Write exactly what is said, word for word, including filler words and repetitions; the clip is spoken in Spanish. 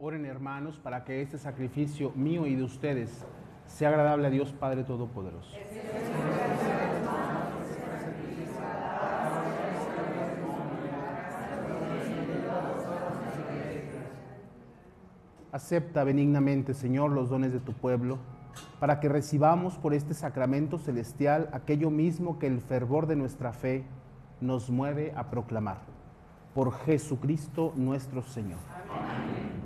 Oren, hermanos, para que este sacrificio mío y de ustedes sea agradable a Dios Padre Todopoderoso. Acepta benignamente, Señor, los dones de tu pueblo, para que recibamos por este sacramento celestial aquello mismo que el fervor de nuestra fe nos mueve a proclamar. Por Jesucristo nuestro Señor.